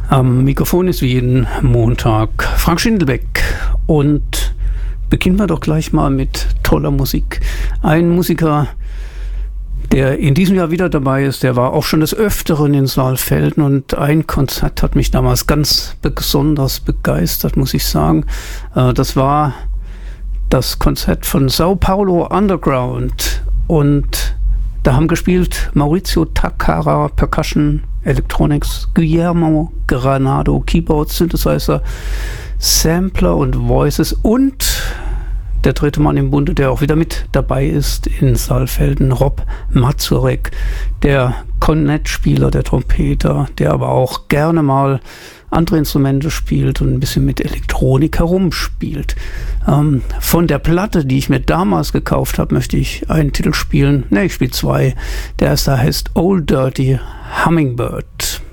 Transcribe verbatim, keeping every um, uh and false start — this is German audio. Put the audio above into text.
Am Mikrofon ist wie jeden Montag Frank Schindelbeck und beginnen wir doch gleich mal mit toller Musik. Ein Musiker, der in diesem Jahr wieder dabei ist, der war auch schon des Öfteren in Saalfelden und ein Konzert hat mich damals ganz besonders begeistert, muss ich sagen. Das war das Konzert von Sao Paulo Underground und da haben gespielt Maurizio Takara, Percussion, Electronics, Guillermo Granado, Keyboard, Synthesizer, Sampler und Voices und der dritte Mann im Bunde, der auch wieder mit dabei ist in Saalfelden, Rob Mazurek, der Kornettspieler, der Trompeter, der aber auch gerne mal andere Instrumente spielt und ein bisschen mit Elektronik herumspielt. Ähm, von der Platte, die ich mir damals gekauft habe, möchte ich einen Titel spielen. Ne, ich spiele zwei. Der erste heißt Old Dirty Hummingbird.